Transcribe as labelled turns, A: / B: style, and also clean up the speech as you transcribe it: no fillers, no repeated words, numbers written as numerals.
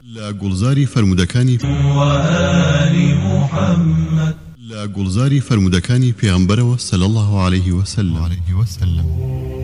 A: لا گلزاری فرمودەکانی
B: وآل محمد
A: لا گلزاری فرمودەکانی پێغەمبەرەوە صلی الله عليه وسلم